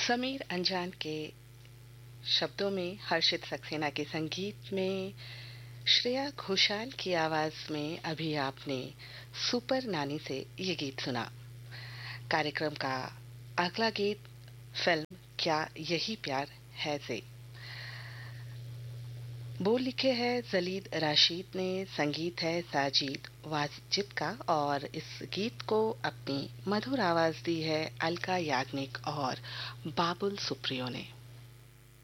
समीर अंजान के शब्दों में, हर्षित सक्सेना के संगीत में, श्रेया घोषाल की आवाज में अभी आपने सुपर नानी से ये गीत सुना। कार्यक्रम का अगला गीत फिल्म क्या यही प्यार है से। बोल लिखे हैं जलीद राशिद ने, संगीत है साजिद वाजिद का, और इस गीत को अपनी मधुर आवाज दी है अलका याग्निक और बाबुल सुप्रियो ने।